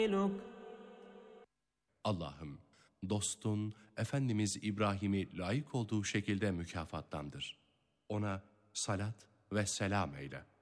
Allah'ım, dostun, Efendimiz İbrahim'i layık olduğu şekilde mükafatlandır. Ona salat ve selam eyle.